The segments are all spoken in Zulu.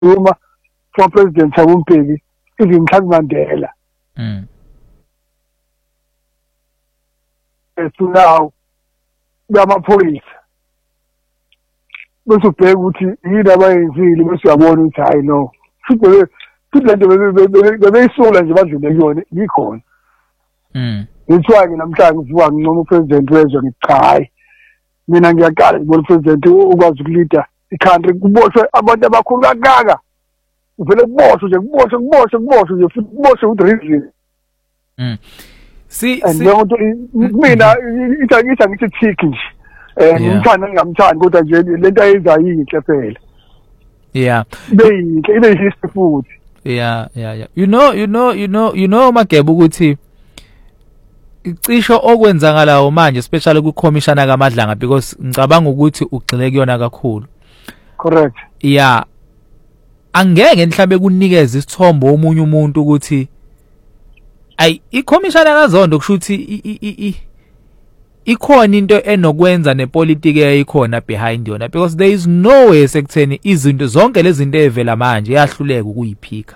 uma for President Thabo Mbeki even Mhlangu Mandela. To now yamaphoyisa bese ubheka ukuthi yini abayenzile bese uyabona ukuthi hayi no futhi lento bebeyisula nje badlule kuyona yikhona ngithiwa ke namhlanje uvuka ngincoma upresident wezwe ngichayi mina ngiyaqala ngibona upresident ukwazi ukulida i-country kuboshwe abantu abakhulu kangaka uvele kuboshwe nje kuboshwe nje futhi kuboshwe with reason njengomuntu mina ngithi thick nje ngimthanda ngingamthandi kodwa nje lento ayenza yinhle phela ibe history futhi you know Mageba ukuthi icisho okwenzakalayo manje especially ku commissioner kaMadlanga because ngicabanga ukuthi ugxile kuyona kakhulu. Correct. Angeke mhlambe kunikeza isithombo omunye umuntu ukuthi i-commissioner kaZondo kushuthi ikhona into enokwenza nepolitiki eyikhona behind yona because there is no way sekutheni izinto zonke lezi zinto evela manje yahluleka ukuyiphika.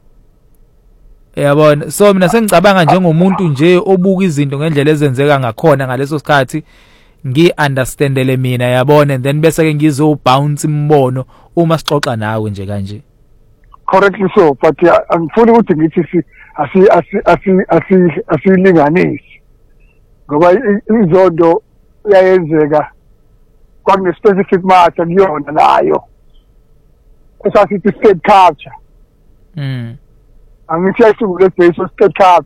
Yabona so mina sengicabanga njengomuntu nje obuka izinto ngendlela ezenzeka ngakhona ngaleso sikhathi ngi-understandele mina yabona and then bese ke ngizobounce imbono uma sixoxa nawe nje kanje. Correctly so but angifuni ukuthi ngithi asilinganisi ngoba izondo yayenzeka kwakune specific matter kuyona nayo esasithi state culture angithi ayisungule base state culture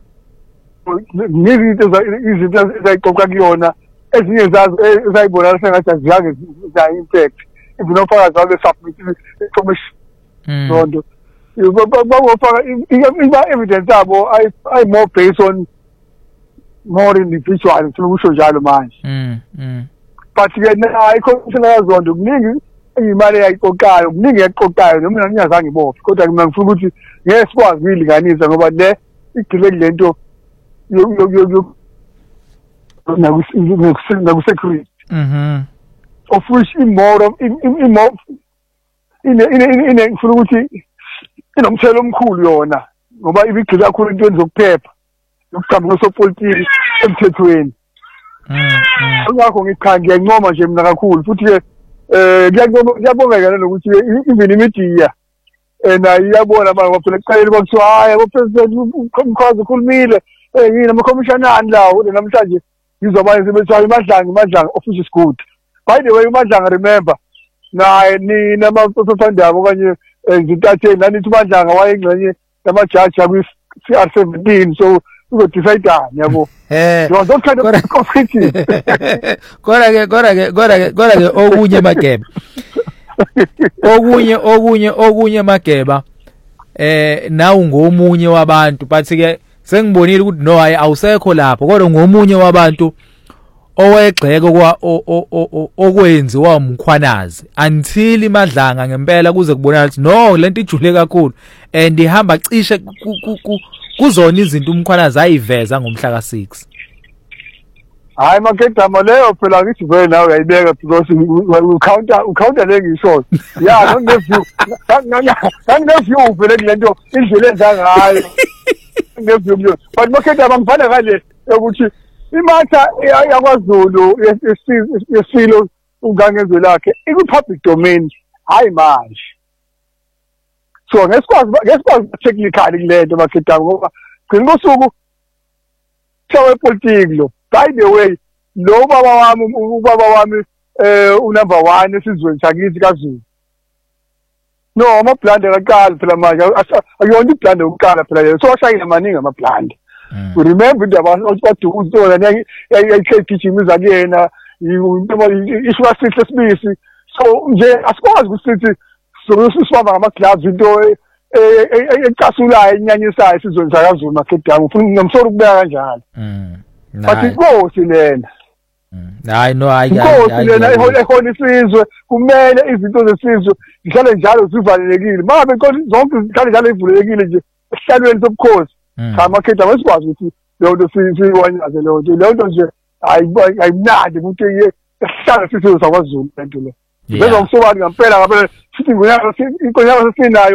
izinto ezayixoxa kuyona ezinye zazo ezayibonala sengathi azange za impact ibunofakazi wale submit information zondo bawofaka evidence abo I more based on more individual sokusho njalo manje but ke na ikhona yazondo kuningi imali yayiqoqayo kuningi yayiqoqayo noma ngiyazange ibophe kodwa mina ngifuna ukuthi ngeke sikwazi ukuyilinganisa ngoba le igcile lento naku security of which imoro ine ngifuna ukuthi inomthelo omkhulu yona ngoba ibigcile kakhulu into zokuphepha nokuhamba kwesopolitiki emthethweni ngakho ngiyancoma nje mina kakhulu futhi ke kuyabongeka nokuthi even imedia nayo iyabona manje phela kuqaleni bakuthiwa hayi abapresident umkhozi ukhulumile yini ama-commissionani lawo namhlanje ngizobanye sebethiwa Madlanga office is good by the way uMadlanga remember naye nina ama-sosandabo okanye zintatheni nanithi uMadlanga wayengxenye yamajaji akwi-CR17 so uzodecide-ani yabo those kind of conflicts kodwa ke okunye Mageba okunye Mageba nawu ngomunye wabantu but ke sengibonile ukuthi no hayi awusekho lapho kodwa ngomunye wabantu owegxeke kwa okwenziwa umkhwanazi until Madlanga ngempela kuze kubonakala ukuthi no lento ijule kakhulu and ihamba cishe kuzona izinto umkhwanazi ayiveza ngomhla ka6 hayi makegama leyo phela ngithi vele nawe uyayibeka because ucounter lengisho ngangeview vele lento indlela enza ngayo ngeview but makegama ngifana kale ukuthi imatha yakwaZulu yesilo ungangezwe lakhe iku-public domain hayi manje so ngesikwazi technically kulento makegama ngoba gcina kosuku shawepolitiki lo by the way lo ubaba wami unumber 1 esizweni sakithi kaZulu no amablanda kaqala phela manje akuyona iblanda yokuqala phela leyo so washayina amaningi amablanda we remember the abantu badukuzola yayigijimiza kuyena iswa sihle sibisi so nje asikwazi ukuthi sisibamba ngama-gloves into ecasulayo enyanyisayo esizweni sakaZulu makegama ufuna ngimsora ukubeka kanjalo but inkosi lena hayi no inkosi lena ehona isizwe kumele izinto zesizwe zihlale njalo zivalelekile mabe inkosi zonke zihlale njalo ivulekile nje esihlalweni sobukhosi makegama esikwazi ukuthi leyo nto siyiwanyaze leyo nto nje ayimnandi ukuthi esihlala sisizwe sakwaZulu lento le Benza umsobani ngempela ngabe sithi inkonyane sinayo